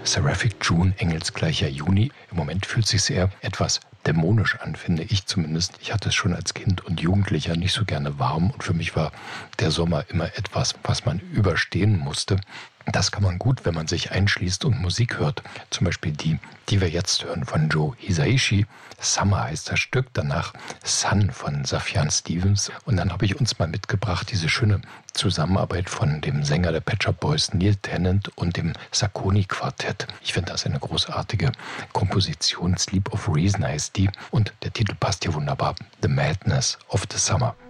Seraphic June, engelsgleicher Juni. Im Moment fühlt es sich eher etwas dämonisch an, finde ich zumindest. Ich hatte es schon als Kind und Jugendlicher nicht so gerne warm und für mich war der Sommer immer etwas, was man überstehen musste. Das kann man gut, wenn man sich einschließt und Musik hört. Zum Beispiel die wir jetzt hören von Joe Hisaishi. Summer heißt das Stück, danach Sun von Sufjan Stevens. Und dann habe ich uns mal mitgebracht, diese schöne Zusammenarbeit von dem Sänger der Pet Shop Boys Neil Tennant und dem Saucony-Quartett. Ich finde das eine großartige Komposition. Sleep of Reason heißt die und der Titel passt hier wunderbar. The Madness of the Summer.